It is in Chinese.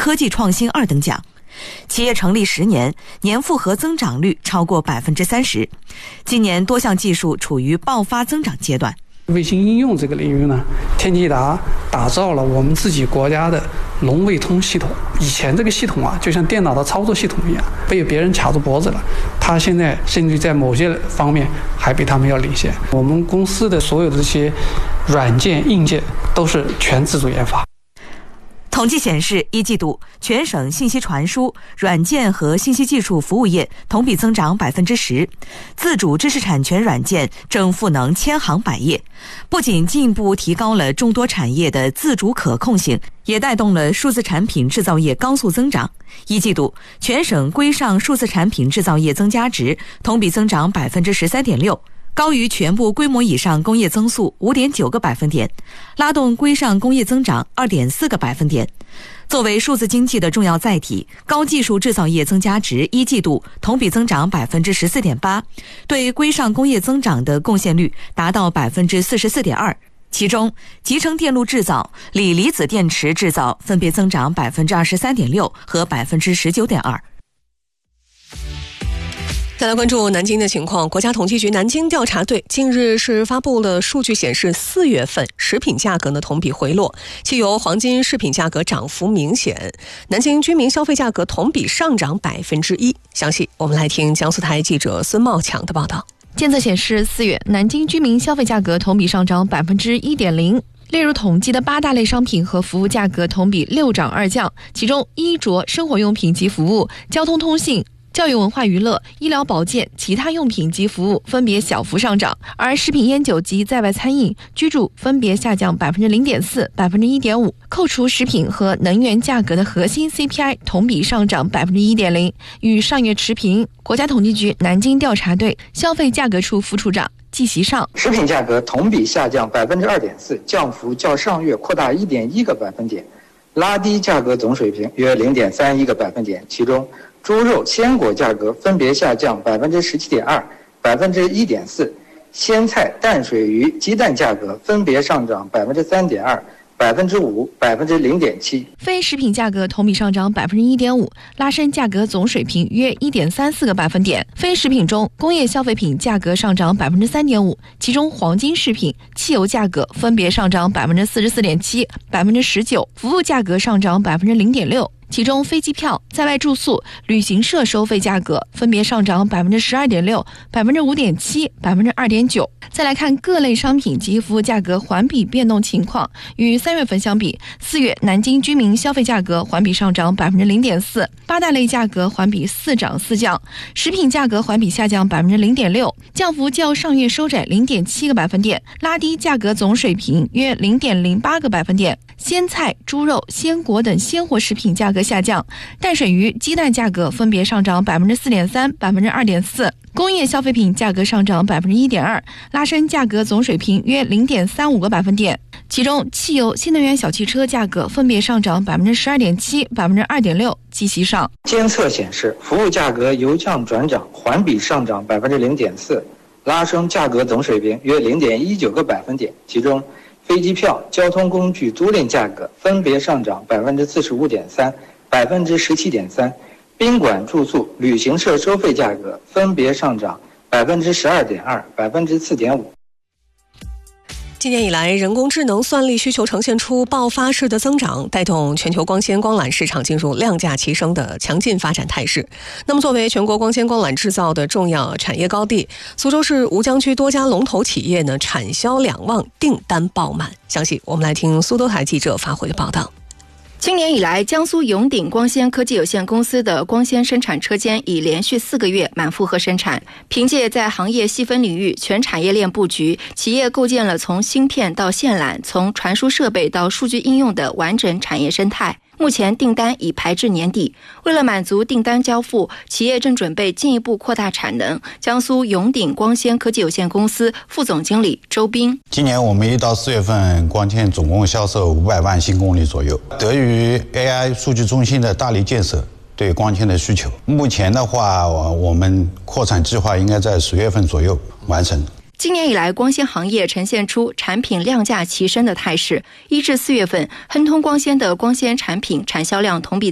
科技创新2等奖。企业成立10年，年复合增长率超过30%。今年多项技术处于爆发增长阶段。 卫星应用这个领域呢，天齐达打造了我们自己国家的龙卫通系统。以前这个系统啊，就像电脑的操作系统一样，被别人卡住脖子了。它现在甚至在某些方面还比他们要领先。我们公司的所有的这些软件、硬件都是全自主研发。 统计显示，一季度全省信息传输、软件和信息技术服务业同比增长10%，自主知识产权软件正赋能千行百业，不仅进一步提高了众多产业的自主可控性，也带动了数字产品制造业高速增长。一季度全省规上数字产品制造业增加值同比增长13.6%。高于全部规模以上工业增速5.9个百分点，拉动规上工业增长2.4个百分点。作为数字经济的重要载体，高技术制造业增加值一季度同比增长14.8%，对规上工业增长的贡献率达到44.2%。其中，集成电路制造、锂离子电池制造分别增长23.6%和19.2%。 再来关注南京的情况，国家统计局南京调查队近日是发布了数据，显示4月份食品价格呢同比回落，其由黄金饰品价格涨幅明显，南京居民消费价格同比上涨1%。详细我们来听江苏台记者孙茂强的报道。 监测显示，4月南京居民消费价格同比上涨1.0%。列入统计的8大类商品和服务价格同比6涨2降，其中衣着、生活用品及服务、交通通信、教育文化娱乐、医疗保健、其他用品及服务分别小幅上涨，而食品烟酒及在外餐饮、居住分别下降0.4%、1.5%。扣除食品和能源价格的核心 CPI 同比上涨1.0%，与上月持平。国家统计局南京调查队消费价格处副处长季习上， 食品价格同比下降2.4%，降幅较上月扩大1.1个百分点，拉低价格总水平约0.31个百分点。其中猪肉、鲜果价格分别下降17.2%、1.4%，鲜菜、淡水鱼、鸡蛋价格分别上涨3.2%、5%、0.7%。 非食品价格同比上涨1.5%，拉升价格总水平约1.34个百分点。非食品中，工业消费品价格上涨3.5%，其中黄金饰品、汽油价格分别上涨44.7%、19%，服务价格上涨0.6%。其中飞机票、在外住宿、旅行社收费价格分别上涨12.6%、5.7%、2.9%。再来看各类商品及服务价格环比变动情况，与3月份相比，4月南京居民消费价格环比上涨0.4%，八大类价格环比4涨4降，食品价格环比下降0.6%，降幅较上月收窄0.7个百分点，拉低价格总水平约0.08个百分点。鲜菜、猪肉、鲜果等鲜活食品价格下降，淡水鱼、鸡蛋价格分别上涨4.3%、2.4%。工业消费品价格上涨1.2%，拉升价格总水平约0.35个百分点。其中，汽油、新能源小汽车价格分别上涨12.7%、2.6%。季习上， 监测显示，服务价格由降转涨，环比上涨0.4%，拉升价格总水平约0.19个百分点。其中，飞机票、交通工具租赁价格分别上涨45.3%、17.3%。宾馆住宿、旅行社收费价格分别上涨12.2%、4.5%。 今年以来，人工智能算力需求呈现出爆发式的增长，带动全球光纤光缆市场进入量价齐升的强劲发展态势。那么作为全国光纤光缆制造的重要产业高地，苏州市吴江区多家龙头企业呢产销两旺，订单爆满。详细我们来听苏州台记者发回的报道。 今年以来，江苏永鼎光纤科技有限公司的光纤生产车间已连续4个月满负荷生产。凭借在行业细分领域全产业链布局，企业构建了从芯片到线缆、从传输设备到数据应用的完整产业生态。目前订单已排至年底，为了满足订单交付，企业正准备进一步扩大产能。江苏永鼎光纤科技有限公司副总经理周斌： 今年我们1到4月份光纤总共销售500万新公里左右，得益于 AI 数据中心的大力建设对光纤的需求。目前的话，我们扩产计划应该在10月份左右完成。 今年以来，光纤行业呈现出产品量价齐升的态势。1至4月份，亨通光纤的光纤产品产销量同比